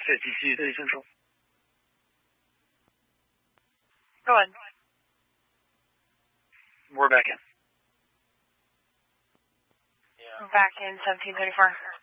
52 30 Central. Go ahead. We're back in. Back in 1734.